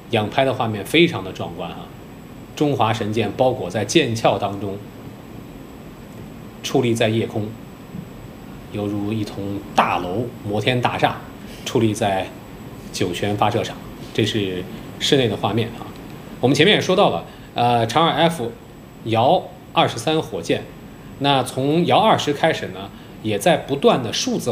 仰拍的画面非常的壮观啊！中华神剑包裹在剑鞘当中，矗立在夜空，犹如一栋大楼摩天大厦矗立在酒泉发射场。这是室内的画面啊。我们前面也说到了，长二 F 遥23火箭，那从遥20开始呢，也在不断的数字